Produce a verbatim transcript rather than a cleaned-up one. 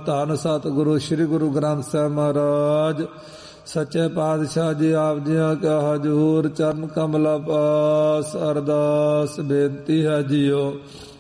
ਧੰਨ ਸਤਿਗੁਰੂ ਸ੍ਰੀ ਗੁਰੂ ਗ੍ਰੰਥ ਸਾਹਿਬ ਮਹਾਰਾਜ ਸੱਚੇ ਪਾਤਸ਼ਾਹ ਜੀ ਆਪ ਜੀਆਂ ਕਾ ਹਜ਼ੂਰ ਚਰਨ ਕਮਲਾ ਪਾਸ ਅਰਦਾਸ ਬੇਨਤੀ ਹੈ ਜੀਓ।